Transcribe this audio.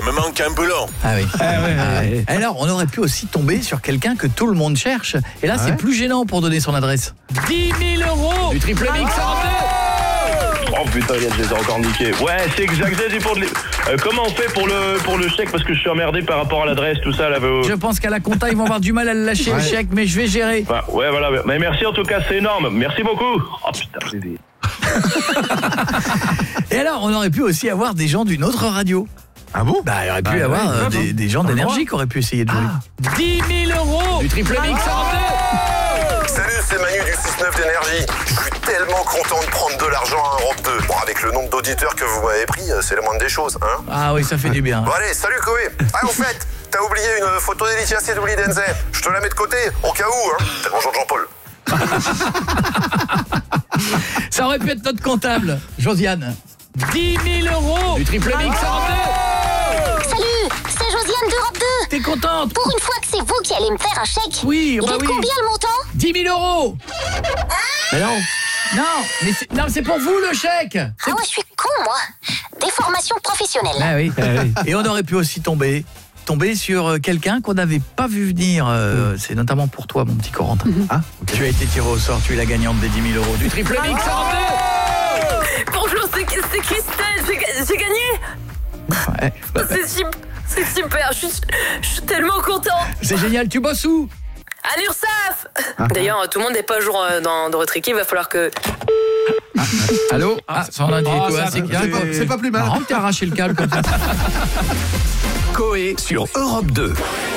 me manque un belon. Ah oui. ouais. Alors, on aurait pu aussi tomber sur quelqu'un que tout le monde cherche. Et là, c'est plus gênant pour donner son adresse. 10 000 € Du triple mix Europe 2. Oh putain, je les ai encore niqués. Ouais, c'est exact, j'ai pour comment on fait pour le chèque, parce que je suis emmerdé par rapport à l'adresse, tout ça là. Je pense qu'à la compta, ils vont avoir du mal à le lâcher le chèque, mais je vais gérer. Bah, ouais, voilà. Mais merci en tout cas, c'est énorme. Merci beaucoup. Oh putain, j'ai des... Et alors, on aurait pu aussi avoir des gens d'une autre radio. Ah bon? Bah, il aurait pu y avoir des gens d'énergie qui auraient pu essayer de jouer. 10 000 € Du triple mix Europe 2. Salut, c'est Manu du 6-9 d'énergie. Je suis tellement content de prendre de l'argent à Europe 2. Bon, avec le nombre d'auditeurs que vous m'avez pris, c'est la moindre des choses, hein. Ah oui, ça fait du bien. Bon allez, salut Koé. Ah, au fait, t'as oublié une photo dédicacée d'Ouli Denzel. Je te la mets de côté, au cas où, hein. T'es bonjour Jean-Paul. Ça aurait pu être notre comptable, Josiane. 10 000 € Du triple mix Europe 2. Salut, c'est Josiane d'Europe 2. T'es contente? Pour une fois que c'est vous qui allez me faire un chèque. Oui, Il bah est oui. combien le montant? 10 000 €. Mais non. Non, c'est pour vous le chèque. Ah ouais, je suis con, moi. Déformation professionnelle. Ah oui. Et on aurait pu aussi tomber sur quelqu'un qu'on n'avait pas vu venir. C'est notamment pour toi, mon petit Corentin. Ah, okay. Tu as été tiré au sort, tu es la gagnante des 10 000 € du triple mix Europe 2. Bonjour, c'est Christelle, j'ai gagné. Ouais. C'est super, je suis tellement contente. C'est génial, tu bosses où? À l'URSSAF. D'ailleurs, tout le monde n'est pas à jour dans votre équipe, il va falloir que... Allô? Ça en a dit quoi? C'est pas plus mal. Marrant que t'as arraché le câble comme ça. Coé sur Europe 2.